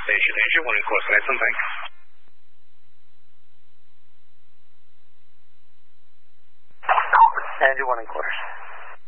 station. Engine 1 in course, excellent, thank you. Engine 1 in course.